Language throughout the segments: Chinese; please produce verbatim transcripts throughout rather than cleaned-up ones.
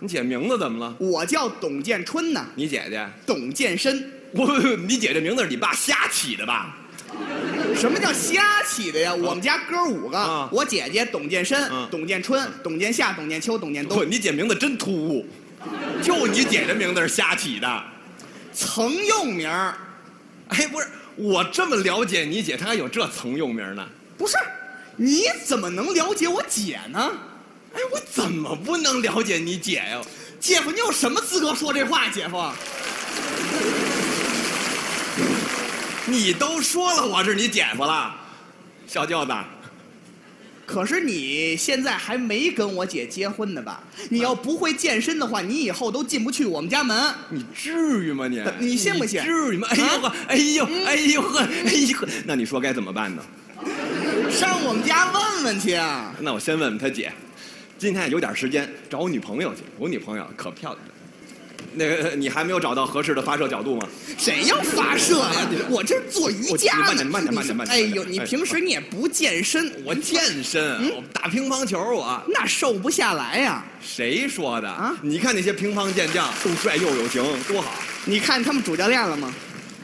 你姐名字怎么了？ 我叫董建春呢。 你姐姐？ 董建深。 我，你姐这名字是你爸瞎起的吧？ 什么叫瞎起的呀？ 啊、 我们家哥五个，啊、我姐姐董建深、啊、董建春、董建夏、董建秋、董建东。 你姐名字真突兀，就你姐这名字是瞎起的， 曾用名。 哎，不是，我这么了解你姐，她还有这曾用名呢？ 不是，你怎么能了解我姐呢？ 哎，我怎么不能了解你姐呀？ 姐夫，你有什么资格说这话？姐夫， 你都说了我是你姐夫了，小舅子。 可是你现在还没跟我姐结婚呢吧？你要不会健身的话，你以后都进不去我们家门。 你至于吗你？ 你信不信？ 至于吗？哎呦呵，哎呦，哎呦呵，哎呦呵，那你说该怎么办呢？ 上我们家问问去啊！ 那我先问问他姐，今天有点时间找我女朋友去，我女朋友可漂亮了。那个，你还没有找到合适的发射角度吗？ 谁要发射呀、啊？我这做瑜伽呢。 慢点，慢点，慢点，慢点。 哎呦，你平时你也不健身。 我健身，嗯、我打乒乓球我那瘦不下来呀、啊。 谁说的啊？ 你看那些乒乓健将，又帅又有型，多好！ 你看他们主教练了吗？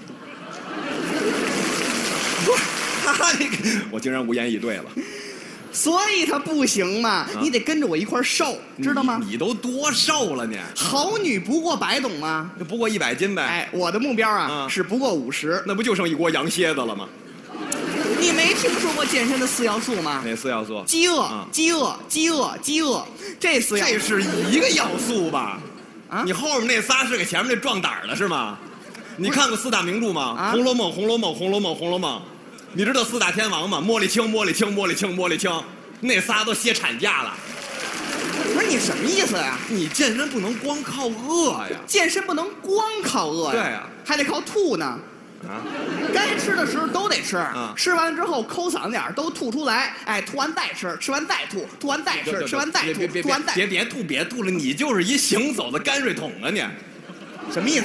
不是他那个，我竟然无言以对了。 所以他不行嘛，啊、你得跟着我一块瘦，知道吗？ 你, 你都多瘦了你？ 好女不过百，懂吗？ 不过一百斤呗。 哎，我的目标啊、 啊是不过五十。 那不就剩一锅羊蝎子了吗？ 你没听说过健身的四要素吗？ 哪四要素？ 饥饿、 啊、 饥饿、饥饿、饥饿，这四要素。 这是一个要素吧？ 啊， 你后面那仨是给前面那壮胆的是吗？你看过四大名著吗？ 啊， 红楼梦》《红楼梦》《红楼梦》《红楼梦》，你知道四大天王吗？茉莉青、茉莉青、茉莉青、茉莉青。那仨都歇产假了， 不是你什么意思呀、啊？ 你健身不能光靠饿呀， 健身不能光靠饿呀， 对呀、啊， 还得靠吐呢。 啊， 该吃的时候都得吃， 啊， 吃完之后抠嗓子眼都吐出来，哎，吐完再吃，吃完再吐，吐完再吃，吃完再吐，吐完再别别吐别吐了，你就是一行走的泔水桶啊你， 什么意思？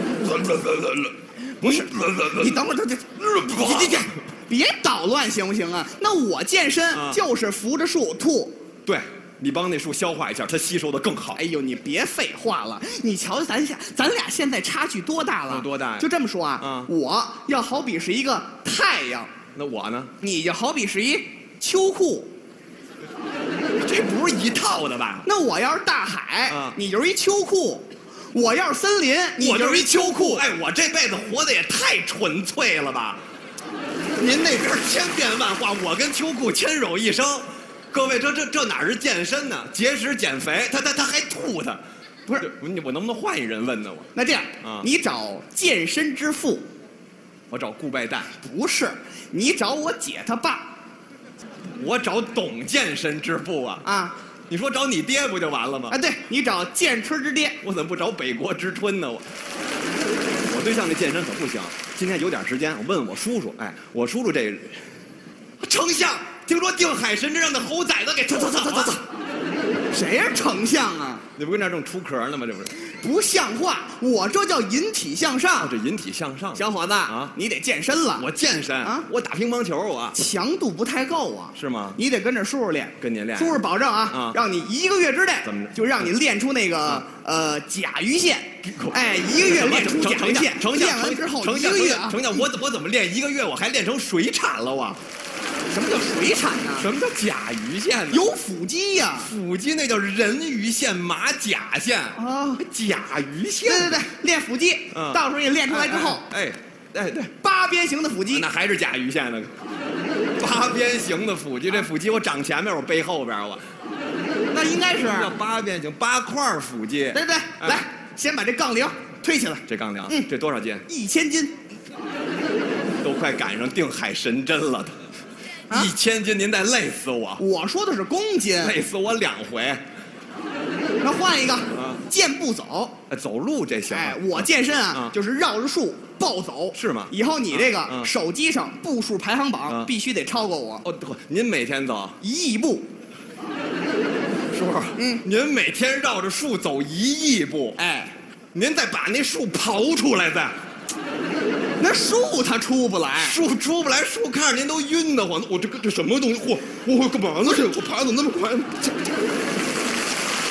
不是，你等会儿，等会儿，别别捣乱行不行啊？那我健身就是扶着树吐， 对。你帮那树消化一下，它吸收的更好。 哎呦，你别废话了，你瞧咱俩，咱俩现在差距多大了？ 有多大呀？ 就这么说啊， 嗯， 我要好比是一个太阳， 那我呢？ 你就好比是一秋裤， 这不是一套的吧？ 那我要是大海， 嗯， 你就是一秋裤；我要是森林， 我就是一秋裤。哎，我这辈子活得也太纯粹了吧？您那边千变万化，我跟秋裤牵手一生。各位，这这这哪是健身呢？节食减肥，他他他还吐他，不是你我能不能换一人问呢？我那这样啊， 你找健身之父， 我找顾拜旦， 不是，你找我姐他爸， 我找董健身之父啊啊！ 你说找你爹不就完了吗？ 啊，对，你找健春之爹， 我怎么不找北国之春呢？我我对象那健身可不行，今天有点时间，我问问我叔叔，哎，我叔叔这丞相。听说定海神针让那猴崽子给走走走走走走， 谁是丞相啊？ 你不跟那儿正出壳呢吗？这不是不像话！我这叫引体向上。 哦、这引体向上， 小伙子啊，你得健身了。 我健身啊， 我打乒乓球我强度不太够啊。 是吗？ 你得跟着叔叔练， 跟您练。 叔叔保证啊， 啊让你一个月之内怎么就让你练出那个、啊、呃甲鱼线。哎，一个月练出甲鱼线， 成练完之后一个月啊， 成相，我我怎么练一个月我还练成水产了我？ 什么叫水产呢？ 什么叫甲鱼线呢？ 有腹肌呀、啊， 腹肌那叫人鱼线、马甲线啊， 甲鱼线。 对对对，练腹肌，嗯、到时候你练出来之后， 哎，哎哎对， 八边形的腹肌， 那还是甲鱼线呢。八边形的腹肌，这腹肌我长前面，我背后边我。 那应该是叫八边形，八块腹肌。 对对， 哎、 来，先把这杠铃推起来。 这杠铃， 嗯， 这多少斤？ 一千斤。 都快赶上定海神针了都。 啊、 一千斤，您得累死我！ 我说的是公斤， 累死我两回。 那换一个， 啊、 健步走， 哎，走路这行。 哎，我健身啊， 啊就是绕着树暴走， 是吗？ 以后你这个、 啊、 手机上步数排行榜、 啊、 必须得超过我。 哦，您每天走一亿步， 叔叔， 嗯， 您每天绕着树走一亿步， 哎， 您再把那树刨出来再。 那树它出不来， 树出不来，树看着您都晕得慌。我这个这什么东西？我我干嘛呢？这我爬怎么那么快？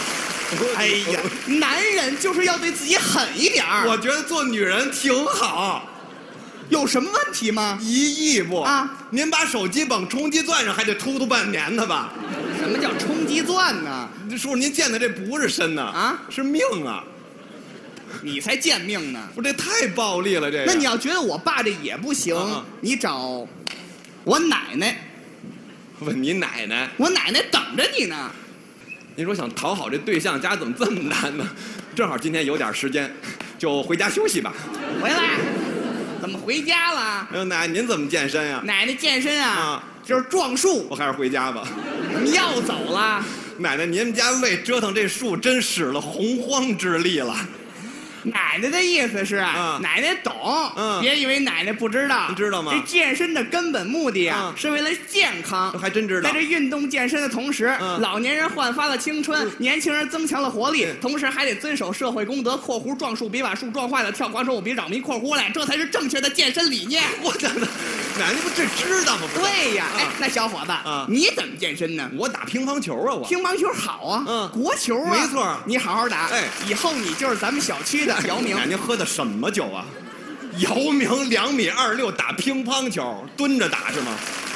哎呀，男人就是要对自己狠一点儿。 我觉得做女人挺好。 有什么问题吗？ 一亿不啊！ 您把手机绑充气钻上还得突突半年呢吧？ 什么叫冲击钻呢？ 叔叔，您见的这不是身呐， 啊， 是命啊！ 你才贱命呢！ 我这太暴力了，这个。 那你要觉得我爸这也不行， 啊、 你找我奶奶。 问你奶奶？ 我奶奶等着你呢。 您说想讨好这对象家怎么这么难呢？正好今天有点时间，就回家休息吧。 回来。怎么回家了？ 哎呦，奶奶您怎么健身呀？ 奶奶健身啊， 啊就是撞树。 我还是回家吧。 你要走了？ 奶奶，您们家为折腾这树真使了洪荒之力了。 奶奶的意思是啊， 啊奶奶懂， 嗯， 别以为奶奶不知道。 你知道吗？ 这健身的根本目的啊， 啊是为了健康。 还真知道。 在这运动健身的同时， 嗯、 老年人焕发了青春， 嗯、 年轻人增强了活力， 嗯、 同时还得遵守社会公德（括弧撞树别把树撞坏了，跳广场舞别扰民）（括弧来），这才是正确的健身理念。 我的奶奶不这知道吗？ 对呀， 啊、 哎，那小伙子， 啊、 你怎么健身呢？ 我打乒乓球啊，我乒乓球好啊， 嗯， 国球啊， 没错， 你好好打， 哎， 以后你就是咱们小区的姚明。 奶奶喝的什么酒啊？姚明两米二六打乒乓球，蹲着打是吗？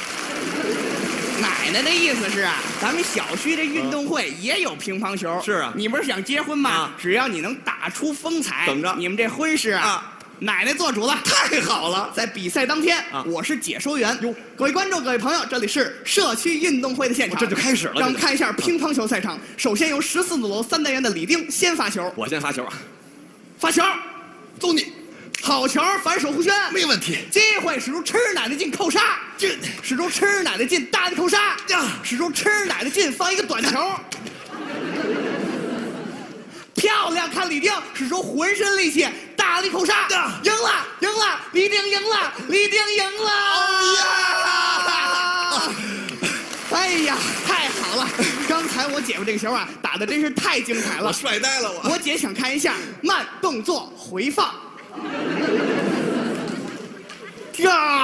奶奶的意思是啊，咱们小区的运动会也有乒乓球。 是啊， 你不是想结婚吗？ 啊、 只要你能打出风采， 怎么着？ 你们这婚事啊， 啊奶奶做主了。 太好了！ 在比赛当天， 啊、 我是解说员。哟，各位观众，各位朋友，这里是社区运动会的现场， 这就开始了。 让我们看一下乒乓球赛场。首先由十四组三单元的李丁先发球。 我先发球啊！ 发球， 走你！ 好球，反手弧圈， 没问题。 机会使出吃奶奶劲扣杀， 进， 使出吃奶奶劲大力扣杀，呀，使出吃奶奶劲放一个短球。漂亮，看李丁使出浑身力气大力扣杀，赢了，赢了，李丁赢了，李丁赢了！ 哦呀！ 哎呀，太好了！刚才我姐夫这个球啊，打的真是太精彩了， 我帅呆了我。 我姐想看一下慢动作回放。呀！